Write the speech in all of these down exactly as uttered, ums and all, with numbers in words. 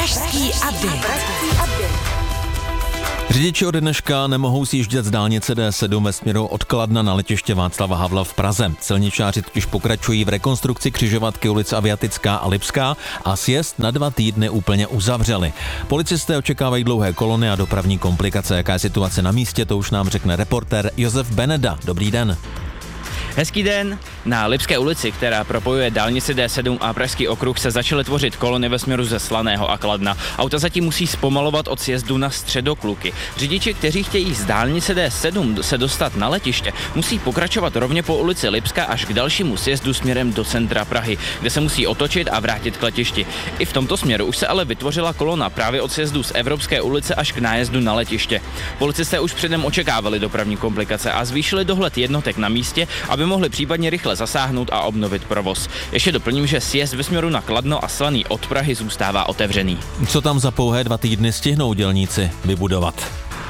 Pražský update. Řidiči od dneška nemohou sjíždět z dálnice D sedm ve směru od Kladna na letiště Václava Havla v Praze. Silničáři totiž pokračují v rekonstrukci křižovatky ulic Aviatická a Lipská a sjezd na dva týdny úplně uzavřeli. Policisté očekávají dlouhé kolony a dopravní komplikace. Jaká je situace na místě, to už nám řekne reportér Josef Beneda. Dobrý den. Hezký den. Na Lipské ulici, která propojuje dálnici D sedm a Pražský okruh, se začaly tvořit kolony ve směru ze Slaného a Kladna. Auta zatím musí zpomalovat od sjezdu na Středokluky. Řidiči, kteří chtějí z dálnice D sedm se dostat na letiště, musí pokračovat rovně po ulici Lipská až k dalšímu sjezdu směrem do centra Prahy, kde se musí otočit a vrátit k letišti. I v tomto směru už se ale vytvořila kolona právě od sjezdu z Evropské ulice až k nájezdu na letiště. Policisté už předem očekávali dopravní komplikace a zvýšili dohled jednotek na místě, aby mohli případně rychle zasáhnout a obnovit provoz. Ještě doplním, že sjezd ve směru na Kladno a Slaný od Prahy zůstává otevřený. Co tam za pouhé dva týdny stihnou dělníci vybudovat?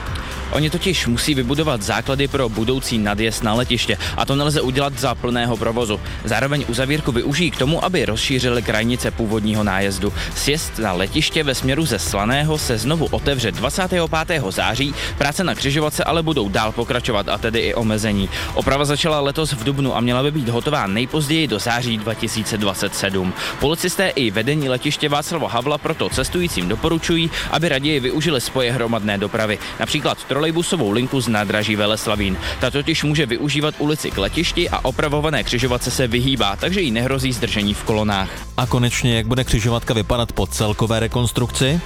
Oni totiž musí vybudovat základy pro budoucí nadjezd na letiště a to nelze udělat za plného provozu. Zároveň uzavírku využijí k tomu, aby rozšířili krajnice původního nájezdu. Sjezd na letiště ve směru ze Slaného se znovu otevře dvacátého pátého září, práce na křižovatce ale budou dál pokračovat a tedy i omezení. Oprava začala letos v dubnu a měla by být hotová nejpozději do září dva tisíce dvacet sedm. Policisté i vedení letiště Václava Havla proto cestujícím doporučují, aby raději využili spoje hromadné dopravy, například trolejbusovou linku z nádraží Veleslavín. Ta totiž může využívat ulici k letišti a opravované křižovatce se vyhýbá, takže jí nehrozí zdržení v kolonách. A konečně, jak bude křižovatka vypadat po celkové rekonstrukci?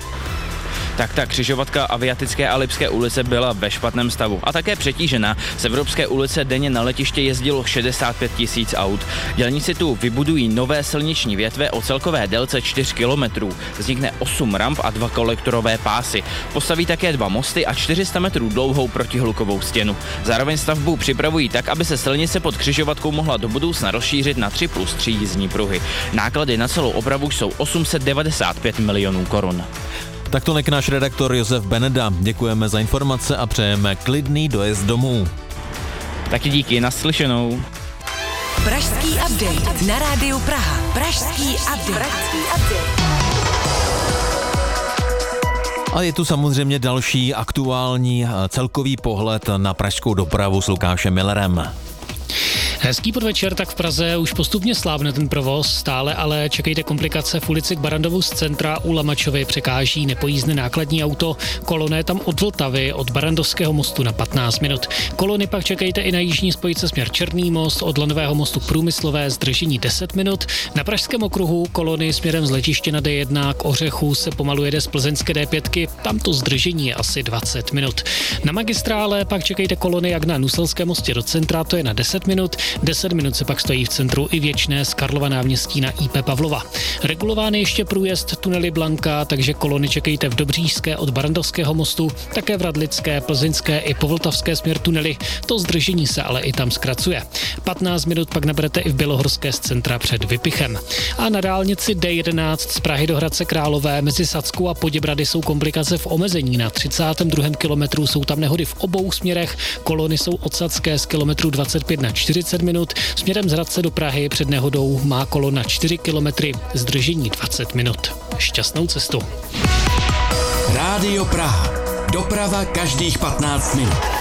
Tak ta křižovatka Aviatické a Lipské ulice byla ve špatném stavu a také přetížená. Z Evropské ulice denně na letiště jezdilo šedesát pět tisíc aut. Dělníci tu vybudují nové silniční větve o celkové délce čtyři kilometrů. Vznikne osm ramp a dva kolektorové pásy. Postaví také dva mosty a čtyři sta metrů dlouhou protihlukovou stěnu. Zároveň stavbu připravují tak, aby se silnice pod křižovatkou mohla do budoucna rozšířit na tři plus tři jízdní pruhy. Náklady na celou opravu jsou osm set devadesát pět milionů korun. Tak tolik náš redaktor Josef Beneda. Děkujeme za informace a přejeme klidný dojezd domů. Taky díky, naslyšenou. Pražský update na rádiu Praha. Pražský update. A je tu samozřejmě další aktuální celkový pohled na pražskou dopravu s Lukášem Millerem. Hezký podvečer, tak v Praze už postupně slábne ten provoz, stále ale čekejte komplikace v ulici k Barandovu z centra. U Lamačovy překáží nepojízdné nákladní auto, kolona je tam od Vltavy, od Barandovského mostu na patnáct minut. Kolony pak čekejte i na jižní spojice směr Černý most, od Lanového mostu k Průmyslové, zdržení deset minut. Na Pražském okruhu kolony směrem z letiště na D jedna k Ořechu se pomalu jede z plzeňské D pět, tam to zdržení je asi dvacet minut. Na magistrále pak čekejte kolony jak na Nuselském mostě do centra, to je na deset minut. deset minut se pak stojí v centru i Věčné z Karlova náměstí na I P Pavlova. Regulovány ještě průjezd tunely Blanka, takže kolony čekejte v Dobříšské od Barandovského mostu, také v Radlické, Plzeňské i povltavské směr tunely. To zdržení se ale i tam zkracuje. patnáct minut pak naberete i v Bělohorské z centra před Vypichem. A na dálnici D jedenáct z Prahy do Hradce Králové mezi Sackou a Poděbrady jsou komplikace v omezení. Na třicátém druhém kilometru jsou tam nehody v obou směrech. Kolony jsou od Sacké z kilometru dvacet pět na čtyřicet minut. Směrem z Hradce do Prahy před nehodou má kolona čtyři kilometry, zdržení dvacet minut. Šťastnou cestu. Rádio Praha. Doprava každých patnáct minut.